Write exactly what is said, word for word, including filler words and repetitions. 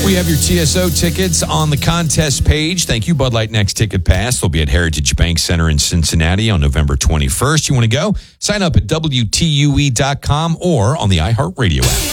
We have your T S O tickets on the contest page. Thank you, Bud Light Next Ticket Pass. They'll be at Heritage Bank Center in Cincinnati on November twenty-first. You want to go? Sign up at W T U E dot com or on the iHeartRadio app.